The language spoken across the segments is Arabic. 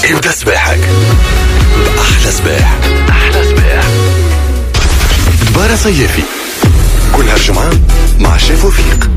ابدأ سباحك بأحلى سباح. أحلى سباح دبارة صيفي كل هالجمعة مع شيف وفيق.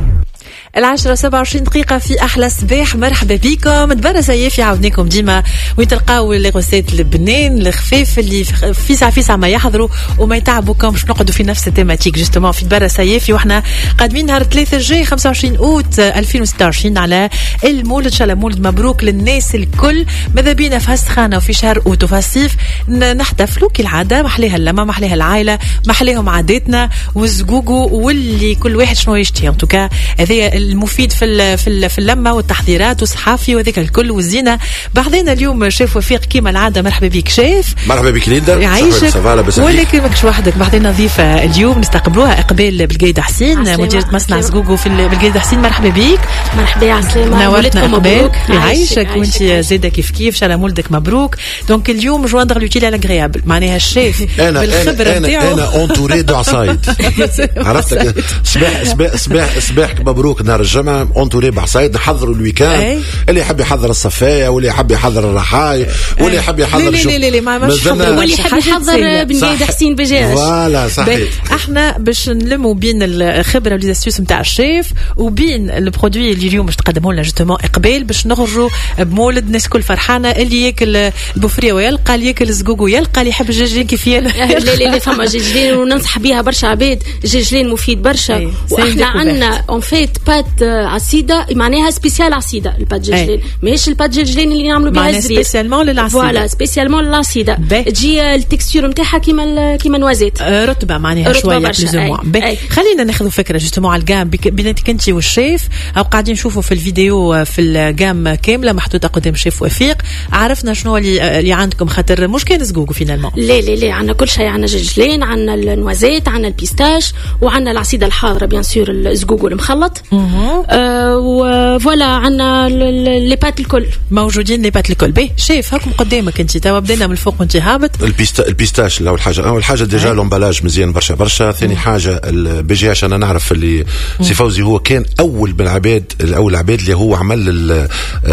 10:27 في أحلى سباح. مرحبا بكم. دبارة صيفي عاودناكم ديما وين تلقاو لي غوسيت البنان الخفيف اللي فيسع ما يحضروا وما يتعبوكمش. نقعدوا في نفس التيماتيك جوستومون في دبارة صيفي، وإحنا قادمين نهار 3 الجاي 25 أوت 2026 على المولد. إن شاء الله مولد مبروك للناس الكل. ماذا بينا في هالسخانة وفي شهر أوت وفي الصيف نحتفلوا كالعادة، محليها اللمة، محليها العائلة، محليهم عاداتنا والزقوقو واللي كل واحد شنو يشتهي. ان توكا هذا المفيد في اللمة والتحضيرات والصحافي وذيك الكل والزينة. بعضنا اليوم شيف وفيق كيما العادة. مرحبا بك شيف. مرحبا بك ليندا. يعيشك. ولكن ماكش وحدك، بعضنا ضيفة اليوم نستقبلوها إقبال بالقايدة حسين، مديرة مصنع زقوقو في بالقايدة حسين. مرحبا بك. مرحبا يا عسلامة. نورتنا إقبال. يعيشك وانت زيدة كيف شاء الله مولدك مبروك. دونك اليوم جواندر لوتيل على الغريابل، معناها الشيف بالخبرة نتاعو. أنا أونتوري دو عصايد. عرفتك صباحك مبروك نهار الجمعة أونتوري بعصايد. نحضروا الويكاند، اللي يحب يحضر الصفاية واللي يحب يحضر الرحاي واللي يحب يحضر لا ما واللي يحب يحضر بن قايد حسين بجاش. فوالا صحيح. احنا باش نلموا بين الخبرة والديستيوس نتاع الشيف وبين البرودوي اللي اليوم باش تقدموا لنا جوستومون إقبال باش نخرجوا بمولد الناس كل فرحانة. اللي ياكل البوفريه ويلقى، اللي ياكل الزقوق ويلقى، اللي يحب الجاجين كيف لا فما جاجلين وننصح بها برشا عباد. جاجلين مفيد برشا. واحنا عندنا اون فيت بات عصيده معناها سبيسيال عصيده. البات جاجلين ماهيش البات جاجلين اللي نعملوا بها الزرير، سبيسيالمون للعصيده. فوالا سبيسيالمون للعصيده. تجي التكستور نتاعها كيما نوازيت رطبه معناها شويه بلوزمون. خلينا ناخذ فكره جوستومون على الجام بيناتك انت والشيف. او قاعدين نشوفوا في الفيديو في الجام كامله محطوطه قدام شيف وفيق. عرفنا شنو اللي عندكم، خاطر مش كان زقوق فينالمون. لا عندنا كل شيء. عندنا جاجلين، عندنا النوازيت، عندنا البيستاش، وعندنا العصيده الحاضره بيان سور الزقوق المخلط. وفوالا عندنا لي بات الكل موجودين. لي بات الكل باهي. شيف هاكم قدامك انت توا بدينا من الفوق وانت هابط. البيستاش اول حاجه ديجا لومبالاج مزيان برشا. ثاني حاجه البي جي اش. انا نعرف اللي سي فوزي هو كان اول العباد اللي هو عمل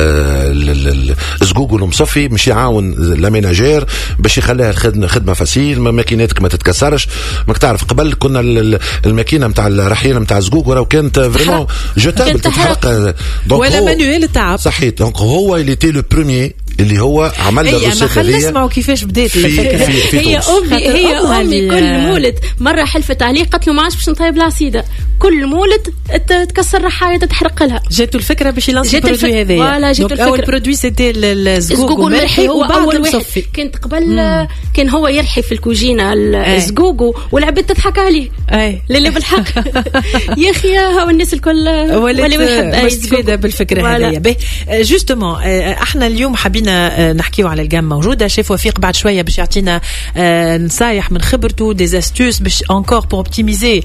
الزقوق المصفي مش يعاون لاميناجير باش يخليها خدمه فاسيل. ماكيناتك ما تتكسرش. ماك تعرف قبل كنا الماكينه نتاع الرحيله نتاع الزقوق وراه كانت فريمون جوتابل تتحرق ولا مانويل التعب. صحيح. دونك هو اللي تي لو بريمير اللي هو عمل له الرسالة. خلينا نسمعوا كيفاش بدات الفكره. هي امي كل مولد مره حلفت عليه قالت له ما عادش باش نطيب العصيده. كل مولد تكسر رحايه تتحرق لها. جاتو الفكره باش يلانسي البرودوي هذايا. ولا جاتو الفكره. اول برودوي سيتي الزقوق المرحي. هو اول واحد كانت قبل كان هو يرحي في الكوجينه الزقوق والعباد تضحك عليه. اللي بالحق يا اخي هو الناس الكل ولا يحب مستفيده بالفكره هذيا. جوستومون احنا اليوم حابين نحكيو على الجام موجوده. شيف وفيق بعد شويه باش يعطينا نصايح من خبرته دي استوس باش انكور بور اوبتيميزي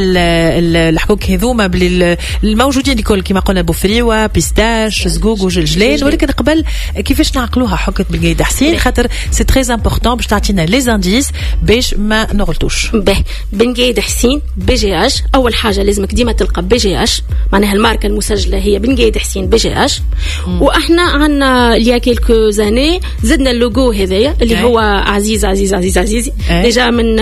الحكوك هذوما الموجودين الكل كما قلنا بوفريوه بيستاش زقوق وجلجلين. ولكن قبل كيفاش نعقلوها حكت بالقايد حسين خاطر سي تري امبورطون باش تعطينا لي زانديس باش ما نغلطوش. بن قايد حسين بي جي اش. اول حاجه لازمك ديما تلقى بي جي اش معناها الماركه المسجله هي بن قايد حسين بي جي اش. واحنا عندنا ليا كيلكو زاني زدنا اللوغو هذايا اللي هو عزيز ديجا من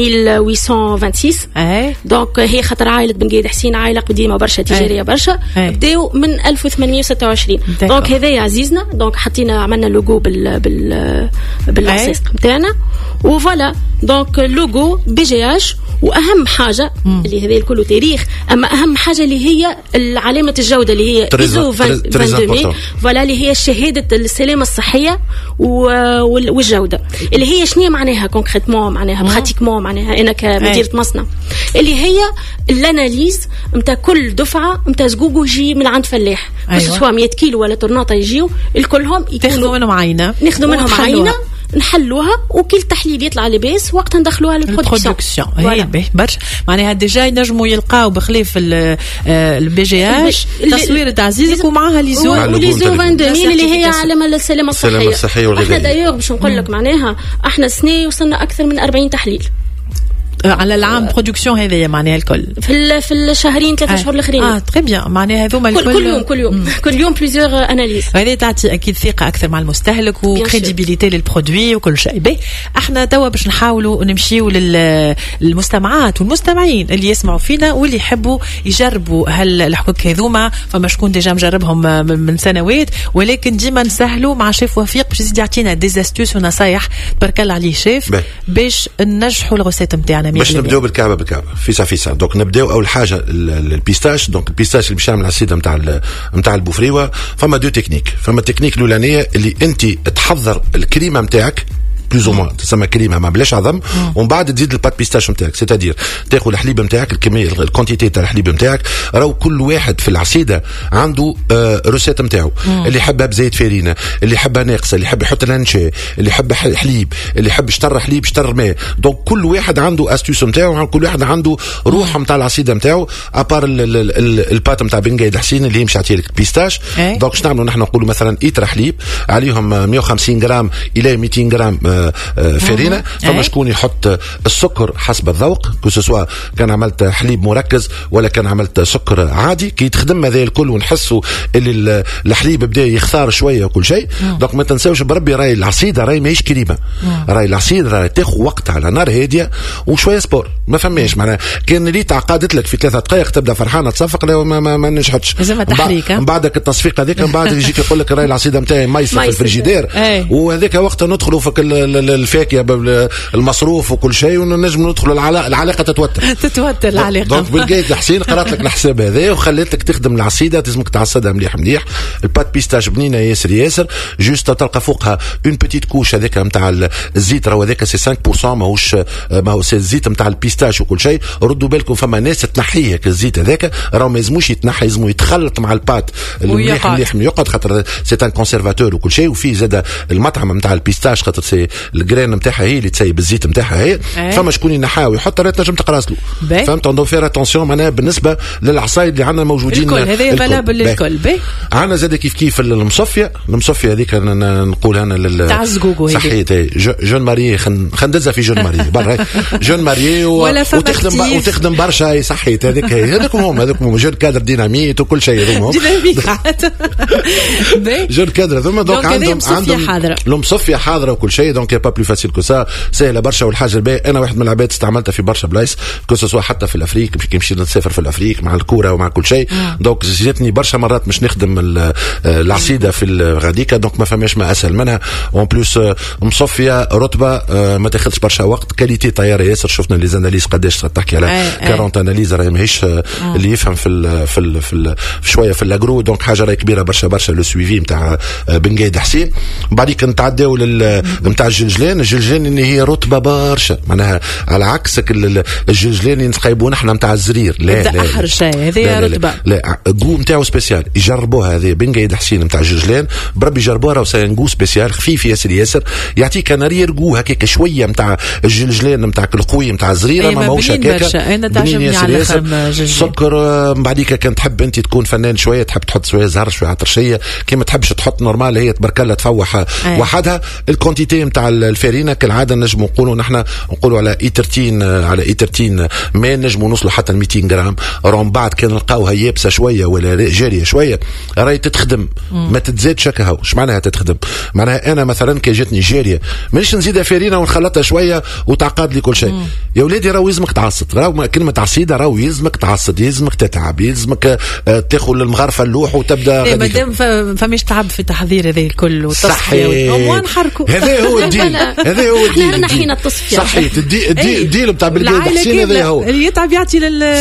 1826. دونك هي خاطر عائله بن قايد حسين عائله قديمه برشا تجاريه برشا. بداو من 1826. دونك هذايا عزيزنا. دونك حطينا عملنا لوغو بالعصيص نتاعنا وفوالا. دونك اللوغو بي جي اش. واهم حاجه اللي هذا الكل تاريخ، اما اهم حاجه اللي هي علامه الجوده اللي هي ISO 22000 فوالا اللي هي شهاده السلامه الصحيه والجوده. اللي هي شنو معناها كونكريتمون معناها براتيكمون معناها انا كمديره مصنع اللي هي الاناليز نتاع كل دفعه نتاع زقوق يجي من عند فلاح. سواء 100 كيلو ولا طرناطه يجيو الكلهم تاخذوا منهم عينه. ناخذوا منهم عينه نحلوها وكل تحليل يطلع لباس وقت ندخلوها للبرودكسيون. هي برشا معناها ديجا ينجموا يلقاو بخلاف البي جي اش تصوير تاع عزيزك ومعها ليزو 22000 اللي هي علامه السلامه الصحيه. احنا دايوغ باش نقول لك معناها احنا سنه وصلنا اكثر من 40 تحليل. على العام برودكسيون هذه معناها الكل في الشهرين 3 شهور الاخرين. تري بيان معناها هذوما الكل كل يوم بليزيور اناليز. هذه تعطي اكيد ثقه اكثر مع المستهلك وكريديبيليتي للبرودوي وكل شيء. باهي احنا توا باش نحاولوا نمشيو للمستمعات والمستمعين اللي يسمعوا فينا واللي يحبوا يجربوا هالحكوك هذوما. فما شكون ديجا مجربهم من سنوات ولكن ديما نسهلوا مع شيف وفيق باش يزيد يعطينا ديزاستوس ونصايح تبارك الله عليه شيف باش ننجحوا الغوسيت نتاعنا. باش نبداو بالكعبه فيسا دونك نبداو اول حاجه البيستاش. دونك البيستاش اللي باش يعمل العصيده نتاع البوفريوه فما دو تكنيك. فما التكنيك الاولانيه اللي انت تحضر الكريمه نتاعك بلوز او موان تسمى كريمه ما بلاش عظم ومن بعد تزيد البات بيستاش نتاعك. سيتادير تاخذ الحليب نتاعك الكميه الكونتيتي تاع الحليب نتاعك. راهو كل واحد في العصيده عنده روسيت نتاعو. اللي يحبها بزيت فارينه اللي يحبها ناقصه اللي يحب يحط لانشي اللي يحب حليب اللي يحب شطر حليب شطر ماء. دونك كل واحد عنده استيوس نتاعو كل واحد عنده روح نتاع العصيده نتاعو ابار البات نتاع بن قايد حسين اللي يمشي يعطي لك البيستاش. دونك شنو نعملوا نحن نقولوا مثلا ايتر حليب عليهم 150 غرام الى 200 غرام فارينه. فما شكون يحط السكر حسب الذوق كو سوا كان عملت حليب مركز ولا كان عملت سكر عادي كي تخدم هذا الكل ونحسوا اللي الحليب بدا يختار شويه وكل شيء. دونك ما تنساوش بربي راي العصيده راي ماهيش كريمه. راي العصيده راي تاخذ وقت على نار هاديه وشويه سبور ما فماش معناها كان اللي تعقدت لك في 3 دقائق تبدا فرحانه تصفق لو ما نجحتش لازم تحريك من بعدك التصفيق هذيك من بعد يجيك يقول لك راي العصيده نتاعي مايسه في الفريجيدير وهذاك وقت ندخلوا في الفاكهه المصروف وكل شيء ونجم ندخلوا العلاقه تتوتر العلاقه. دونك بالقيت حسين قرات لك الحساب هذا وخليت لك تخدم العصيده لازمك تعصدها مليح. البات بيستاش بنينه ياسر جوست تلقى فوقها اون بيتيت كوش هذاك نتاع الزيت. راهو هذاك سي 5% ماهوش سي الزيت نتاع البيستاش وكل شيء. ردوا بالكم فما ناس تنحيه الزيت هذاك راهو ما يلزموش يتنحى يلزمو يتخلط مع البات مليح يقعد خاطر سي ان كونسيرفاتور وكل شيء. وفي زاد المطعم نتاع البيستاش خاطر سي الجرين نتاعها هي اللي تسيب الزيت نتاعها هي. فما شكون ينحاو يحط راه تنجم تقراص له. فهمت ندو فير اتونسيون معناها بالنسبه للعصايد اللي عندنا موجودين الكل هذه فالابل للكل. عندنا زاد كيف المصفيه هذيك نقول انا تاع الزقوق صحيت جون ماري خندزها في جون ماري برا جون ماري وتخدم برشا صحيت هذوك هم جون كادر ديناميت وكل شيء هذوما جون كادر هذوما. دونك عندهم المصفيه حاضره وكل شيء. دونك يا با بلو فاسيل كو سا سهله برشا. والحاجه الباقي انا واحد من العباد استعملتها في برشا بلايص كو سوا حتى في الافريق كي مشيت نسافر في الافريق مع الكوره ومع كل شيء. دونك جاتني برشا مرات مش نخدم العصيده في الغاديكا. دونك ما فماش ما اسهل منها. اون بلوس مصفيه رطبه ما تاخذش برشا وقت. كاليتي طياره ياسر. شفنا لي زاناليز قداش تحكي على 40 اناليز راهي ماهيش اللي يفهم في شويه في الاجرو. دونك حاجه راهي كبيره برشا لو سويفي نتاع بن قايد حسين. بعديك نتعداو نتاع الجلجلان اللي هي رطبه برشا معناها على عكسك الجلجلان اللي نقيبوه نحن نتاع الزرير لا احر شيء هذه رطبه لا جو نتاعو سبيسيال. يجربوها هذه بن قايد حسين نتاع الجلجلان بربي جربوها راهو سانغو سبيسيال خفيف ياسر يعطيك نارير جو هكاك شويه نتاع الجلجلان نتاعك القوي نتاع الزريره ما ماهوش هكاك. انا تعجبني على سكر. بعديك كان تحب انت تكون فنان شويه تحب تحط شويه زهر شويه عطرشيه كي ما تحبش تحط نورمال هي تبارك الله تفوح وحدها. الكونتيتي نتاع الفارينه كالعاده نجموا نقولوا نحن نقولوا على اي 13 ما نجموا نوصلوا حتى 200 غرام. راهم بعد كان نلقاوها يابسه شويه ولا جاريه شويه راهي تتخدم ما تتزادش هكا. ايش معناها تتخدم؟ معناها انا مثلا كي جاتني جاريه مانيش نزيدها فارينه ونخلطها شويه وتعقد لي كل شيء. يا ولادي راهو يلزمك تعصد. راهو كلمه عصيده راهو يلزمك تعصد يلزمك تتعب يلزمك تاخذ المغرفه اللوح وتبدا مادام فماش تعب في تحضير هذا الكل والتصفيه ونحركوا. هذا هو الدين هذا هو الدين. نحينا التصفيه صحيح الدين نتاع بالقايد حسين هذا هو اللي يتعب يعطي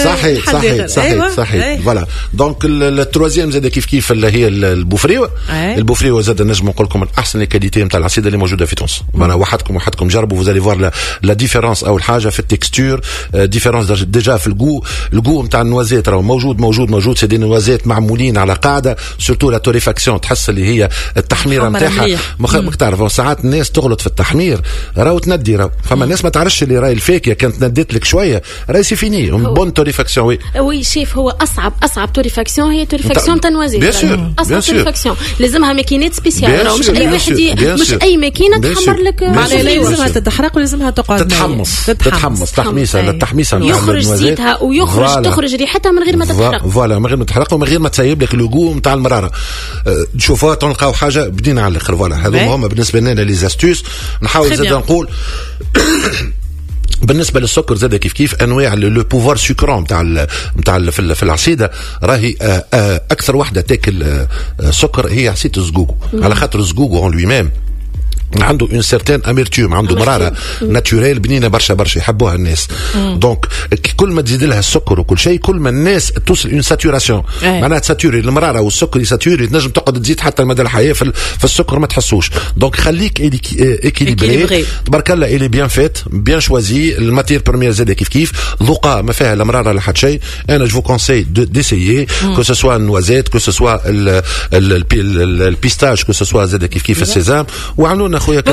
صحيح فوالا. دونك التروازيام زاد كيف اللي هي البوفريوه زاد نجم نقول لكم من احسن الكاليتي نتاع العصيده اللي موجوده في تونس. انا وحدكم جربوا فوزالي فوار لا ديفيرونس. اول حاجه في التكستور ديفيرونس ديجا في الجو نتاع النوازيت راهو موجود سي دي نوازيت معمولين على قاعده سورتو لا توريفاكسيون تحس اللي هي التحميره نتاعها. ماك تعرف ساعات الناس تغلط في التحمير راهو تندي راهو فما ناس ما تعرفش اللي راهي الفاكهه كانت نديت لك شويه راهي سي فيني بون توريفاكسيون. وي شيف هو اصعب توريفاكسيون هي توريفاكسيون تنوازي. بيان سور اصعب توريفاكسيون لازمها ماكينات سبيسيال مش اي واحد مش اي ماكينه تحمر لك. معناها لازمها تتحرق ولازمها تقعد تتحمص تحميصه يخرج زيتها ويخرج تخرج ريحتها من غير ما تتحرق. فوالا من غير ما تحرق ومن غير ما تسيب لك اللوغو نتاع المراره. تشوفوا تلقاو حاجه بدينا على الاخر. فوالا هذوما هما بالنسبه لنا لي زاستوس. نحاول زاد نقول بالنسبه للسكر زاد كيف انواع لو بوفوار سكرون نتاع في العصيده راهي اكثر وحده تاكل سكر هي عصيده الزقوق على خاطر الزقوق اون لوي ميم عنده اون سيرتين اميرتوم عنده مراره ناتوريل بنينه برشا يحبوها الناس. دونك كل ما تزيد لها السكر وكل شيء كل ما الناس توصل اون ساتوراسيون معناها تساتوري المراره والسكر يساتوري تنجم تقعد تزيد حتى مدى الحياه في السكر ما تحسوش. دونك خليك ايكيليبري تبارك الله الي بيان فيت بيان شوازي الماتير بروميير زاد كيف ذوقها ما فيها لا مراره لا حد شيء. انا جو كونساي ديسيي كو سو سوا النوازيت كو سو سوا البيستاش كو سو سوا زاد كيف السيزام وعملونا خويا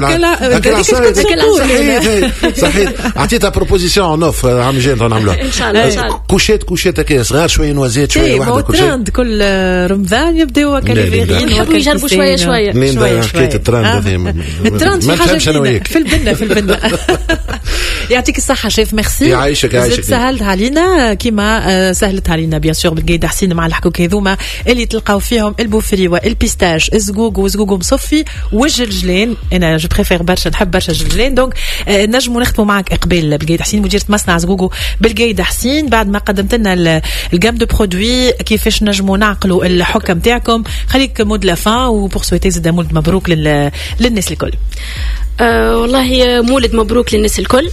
صحيح عطيتها بروبوزيسيون اون اوف عام جاي نعملوها ان شاء الله. كوشيت هكا صغار شويه نوازيت شويه واحده كل شيء. كل رمضان يبداو كالفيغين يحبوا يجربوا شويه حكايه التراند هذه التراند في حاجه في البنه يعطيك الصحه شيف ميرسي. يعيشك سهلت علينا كيما سهلت علينا بيان سور بالقيد حسين مع الحكوك هذوما اللي تلقاو فيهم البوفري والبيستاش الزقوق وزقوق مصفي والجلجلين. انا جو بريفير برشا نحب برشا الجلجلين. دونك نجموا نختموا معك اقبال بالقيد حسين مديرة مصنع زقوق بالقيد حسين بعد ما قدمت لنا الجام دو برودوي كيفاش نجموا نعقلوا الحكم نتاعكم. خليك مود لا فان وبور سويتي زاد مولد مبروك للناس الكل. والله مولد مبروك للناس الكل.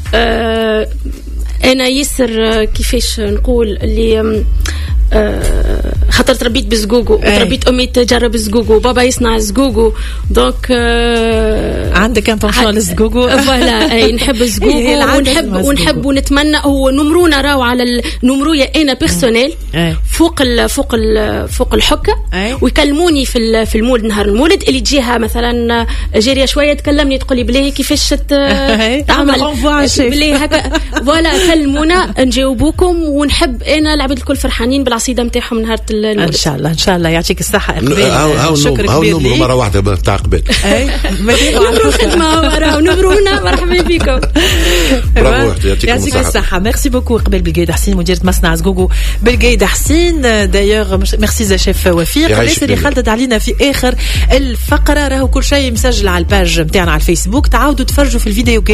انا يسر كيفاش نقول اللي خاطر تربيت بزقوقو وتربيت امي تجرب الزقوقو وبابا يصنع الزقوقو. دونك عندك ان بونشون للزقوقو. فوالا نحب الزقوقو ونحب ونتمنى هو نمرونا راو على النمرويه انا بيرسونيل فوق الحكه ويكلموني في المولد نهار المولد اللي تجيها مثلا جاريه شويه تكلمني تقولي بلي كيفاش تعمل بلي هكا. فوالا كلمونا نجاوبوكم ونحب انا العباد الكل فرحانين بالعصيده نتاعهم نهار المولد. ان شاء الله يعطيك الصحه اقبال. شكرا كبير ليك. مره واحده تاع قبل نمروا خدمه راهو نمرونا مرحبا بكم. يعطيك الصحه. ميرسي بوكو قبل بالقيد حسين مديرة مصنع زقوقو بالقيد حسين. دايوغ ميرسي زا شيف وفيق الناس اللي خلطت علينا في اخر الفقره. راهو كل شيء مسجل على الباج نتاعنا على الفيسبوك تعاودوا تفرجوا في الفيديو